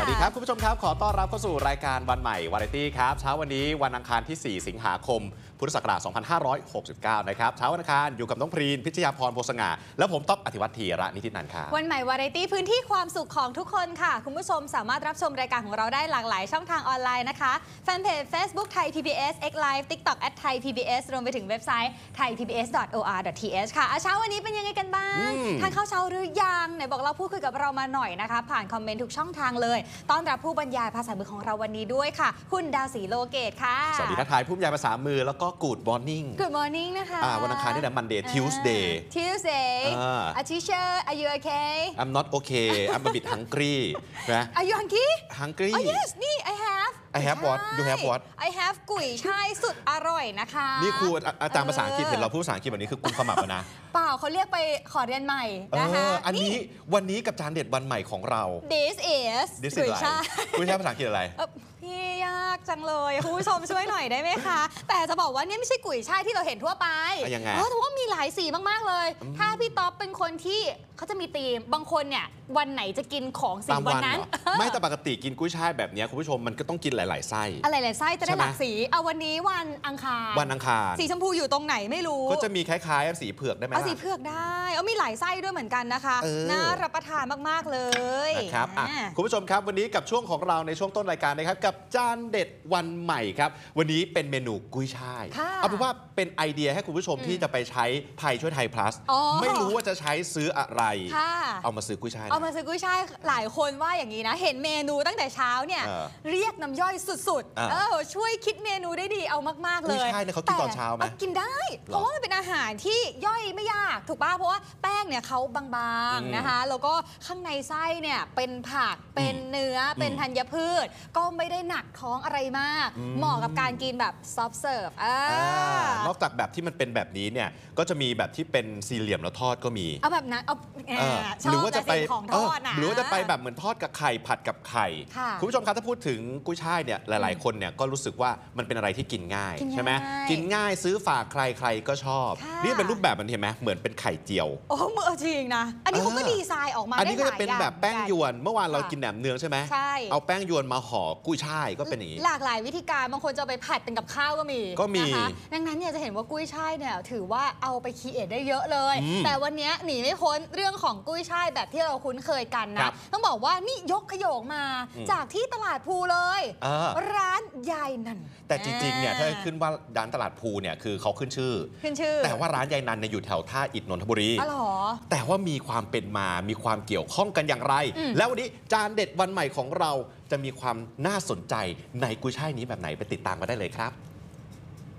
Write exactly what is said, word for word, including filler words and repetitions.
วัสดีครับคุณผู้ชมครับขอต้อนรับเข้าสู่รายการวันใหม่วาไรตี้ครับเช้าวันนี้วันอังคารที่สี่สิงหาคมพุทธศักราชสองพันห้าร้อยหกสิบเก้านะครับเช้าวันอังคารอยู่กับน้องพรีนพิชยาพรโพสง่าและผมต๊อบอธิวัตรธีระนิตินันท์ครับวันใหม่วาไรตี้พื้นที่ความสุขของทุกคนค่ะคุณผู้ชมสามารถรับชมรายการของเราได้หลากหลายช่องทางออนไลน์นะคะแฟนเพจ Facebook ไทย พี บี เอส X Live TikTok แอท ไทย พี บี เอส รวมไปถึงเว็บไซต์ ไทย พี บี เอส ดอท โอ อาร์ ดอท ที เอช ค่ะเช้าวันนี้เป็นยังไงกันบ้างทานข้าวเช้าหรือยังไหนบอกเราพูดคุยกับเรามาหน่อยนะคะผ่านคอมเมนต์ทุกช่องทางเลยต้อนรับผู้บรรยายภาษามือของเราวันนี้ด้วยค่ะคุณดาวศรีโลเกตค่ะสวัสดีทักทายผู้บรรยายภาษามือแล้วก็ Good Morning Good Morning นะคะวันอังคารนี่นะ Monday Tuesday Tuesday A teacher are you okay I'm not okay I'm a bit hungry นะ Are you hungry hungry Oh yes นี่ I have I have what you have what I have กุ๋ยช่ายสุดอร่อยนะคะนี่ครูอาจารย์ภาษาอังกฤษเห็นเราพูดภาษาอังกฤษแบบนี้คือกุมขมับนะเปล่าเขาเรียกไปขอเรียนใหม่นะคะอันนี้วันนี้กับจานเด็ดวันใหม่ของเรา This is กุ๋ยช่ายกุ๋ยช่ายภาษาอังกฤษอะไรพี่ยากจังเลยคุณผู้ชมช่วยหน่อยได้ไหมคะแต่จะบอกว่านี่ไม่ใช่กุ๋ยช่ายที่เราเห็นทั่วไปยังไงเพราะว่ามีหลายสีมากๆเลยถ้าพี่ต๊อบเป็นคนที่เขาจะมีธีมบางคนเนี่ยวันไหนจะกินของสีวันนั้นไม่แต่ปกติกินกุ้ยช่ายแบบนี้คุณผู้ชมมันก็ต้องกินหลายๆไส้อะไรหลายไส้จะได้หลากสีเอาวันนี้วันอังคารวันอังคารสีชมพูอยู่ตรงไหนไม่รู้ก็จะมีคล้ายๆสีเผือกได้ไหมเอาสีเผือกได้เอามีหลายไส้ด้วยเหมือนกันนะคะน่ารับประทานมากๆเลยนะครับคุณผู้ชมครับวันนี้กับช่วงของเราในช่วงต้นรายการนะครับกับจานเด็ดวันใหม่ครับวันนี้เป็นเมนูกุ้ยช่ายเอาเป็นว่าเป็นไอเดียให้คุณผู้ชมที่จะไปใช้ไทยช่วยไทย plus ไม่รู้ว่าจะใช้ซื้ออะไรเอามาซื้อกุ้ยช่ายเอามาซื้อกุ้ยช่ายหลายคนว่าอย่างนี้นะเห็นเมนูตั้งแต่เช้าเนี่ยเรียกน้ำย่อยสุดๆเออช่วยคิดเมนูได้ดีเอามากๆเลยกุ้ยช่ายเนี่ยเขากินตอนเช้าไหมกินได้เพราะว่ามันเป็นอาหารที่ย่อยไม่ยากถูกป่ะเพราะว่าแป้งเนี่ยเขาบางๆนะคะแล้วก็ข้างในไส้เนี่ยเป็นผักเป็นเนื้อเป็นธัญพืชก็ไม่ได้หนักท้องอะไรมากเหมาะกับการกินแบบซอฟต์เสิร์ฟนอกจากแบบที่มันเป็นแบบนี้เนี่ยก็จะมีแบบที่เป็นสี่เหลี่ยมแล้วทอดก็มีเอาแบบนั้นเอาหรือว่าจะไปของทอดนะหรือว่าจะไปแบบเหมือนทอดกับไข่ผัดกับไข่คุณผู้ชมครับถ้าพูดถึงกุ้ยช่ายเนี่ยหลายๆคนเนี่ยก็รู้สึกว่ามันเป็นอะไรที่กินง่ายใช่ไหมกินง่ายซื้อฝากใครใครก็ชอบนี่เป็นรูปแบบมันเห็นไหมเหมือนเป็นไข่เจียวโอ้เมื่อจริงนะอันนี้เขาก็ดีไซน์ออกมาได้หลายอย่างอันนี้ก็จะเป็นแบบแป้งยวนเมื่อวานเรากินแหนมเนืองใช่ไหมใช่เอาแป้งยวนมาห่อกุ้ยช่ายก็เป็นอย่างนี้หลากหลายวิธีการบางคนจะไปผัดเป็นกับข้าวก็มีก็มีดังนั้นเนี่ยจะเห็นว่ากุ้ยช่ายเนี่ยถือว่าเอาไปคีเอทได้เยอะเลยแต่วันนี้หนีไม่พ้นเรื่องของกุ้ยช่ายแบบที่เราคุ้นเคยกันนะต้องบอกว่านี่ยกขยงมาจากที่ตลาดภูเลยร้านยายนันแต่จริงๆเนี่ยถ้าขึ้นว่าร้านตลาดภูเนี่ยคือเขาขึ้นชื่อขึ้นชื่อแต่ว่าร้านยายนันเนี่ยอยู่แถวท่าอิฐนนทบุรีอ๋อเหรอแต่ว่ามีความเป็นมามีความเกี่ยวข้องกันอย่างไรแล้ววันนี้จานเด็ดวันใหม่ของเราจะมีความน่าสนใจในกุ้ยช่ายนี้แบบไหนไปติดตามกันได้เลยครับ